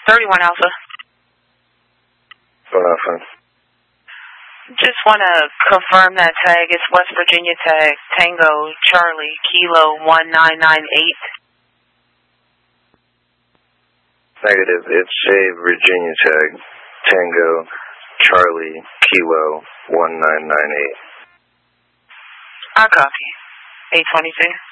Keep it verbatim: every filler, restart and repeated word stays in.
thirty-one Alpha. What Alpha? Just want to confirm that tag. It's West Virginia tag, Tango, Charlie, Kilo one nine nine eight. Negative. It's a Virginia tag, Tango, Charlie, Kilo one nine nine eight. I copy. eight twenty-two.